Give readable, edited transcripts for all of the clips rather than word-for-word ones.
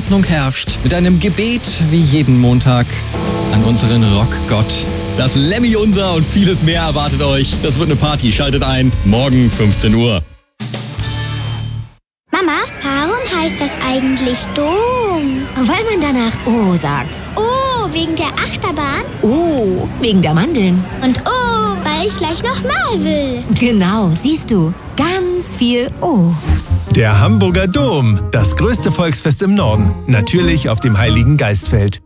Ordnung herrscht. Mit einem Gebet wie jeden Montag an unseren Rockgott. Das Lemmy-Unser und vieles mehr erwartet euch. Das wird eine Party. Schaltet ein. Morgen 15 Uhr. Mama, warum heißt das eigentlich Dom? Weil man danach O sagt. Oh, wegen der Achterbahn? O, wegen der Mandeln. Und oh, weil ich gleich nochmal will. Genau, siehst du. Ganz viel O. Der Hamburger Dom, das größte Volksfest im Norden. Natürlich auf dem Heiligen Geistfeld.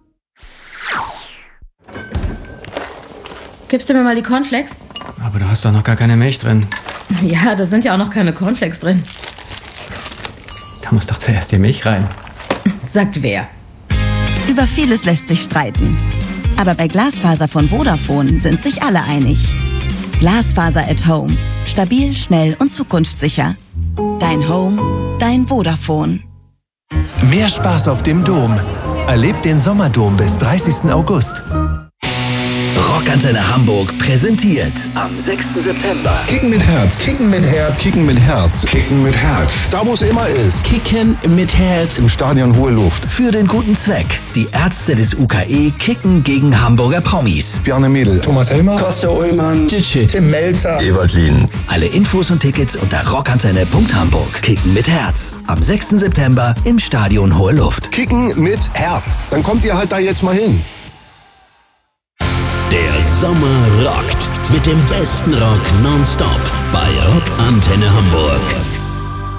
Gibst du mir mal die Cornflakes? Aber da hast doch noch gar keine Milch drin. Ja, da sind ja auch noch keine Cornflakes drin. Da muss doch zuerst die Milch rein. Sagt wer? Über vieles lässt sich streiten. Aber bei Glasfaser von Vodafone sind sich alle einig. Glasfaser at Home. Stabil, schnell und zukunftssicher. Dein Home, dein Vodafone. Mehr Spaß auf dem Dom. Erlebt den Sommerdom bis 30. August. Rockantenne Hamburg präsentiert am 6. September Kicken mit Herz. Kicken mit Herz. Kicken mit Herz. Kicken mit Herz. Da, wo es immer ist. Kicken mit Herz Im Stadion Hohe Luft. für den guten Zweck. Die Ärzte des UKE kicken gegen Hamburger Promis. Bjarne Mädel. Thomas Helmer. Costa Ullmann. Tim Melzer. Evalin. Alle Infos und Tickets unter rockantenne.hamburg. Kicken mit Herz. Am 6. September im Stadion Hohe Luft. Kicken mit Herz. Dann kommt ihr halt da jetzt mal hin. Der Sommer rockt mit dem besten Rock nonstop bei Rockantenne Hamburg.